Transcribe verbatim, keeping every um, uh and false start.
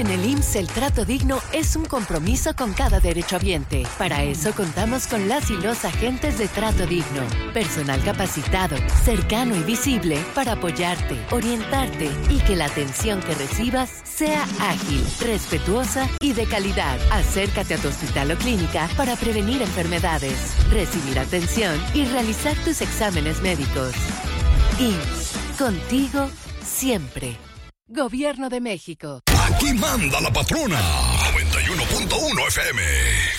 En el I M S S el trato digno es un compromiso con cada derechohabiente. Para eso contamos con las y los agentes de Trato Digno. Personal capacitado, cercano y visible para apoyarte, orientarte y que la atención que recibas sea ágil, respetuosa y de calidad. Acércate a tu hospital o clínica para prevenir enfermedades, recibir atención y realizar tus exámenes médicos. I M S S, contigo siempre. Gobierno de México. Aquí manda la patrona. noventa y uno punto uno F M.